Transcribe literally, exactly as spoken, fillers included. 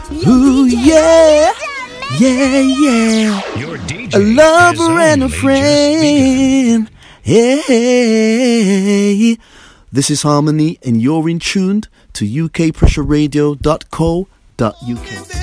Ooh, yeah. Yeah, yeah. A lover and a friend. Hey. This is Harmony, and you're in tuned to U K pressure radio dot co dot U K.